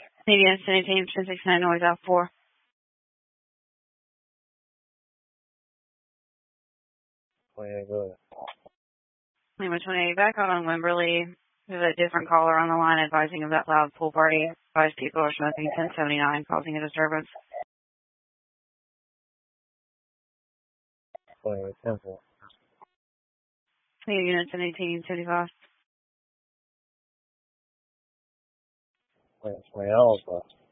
CBS 1069 noise out 4. Go ahead. Lima 28 back out on Wimberley. There's a different caller on the line advising of that loud pool party. 5 people are smoking 1079, causing a disturbance. 10-4. Units in 1875. 20 Alpha.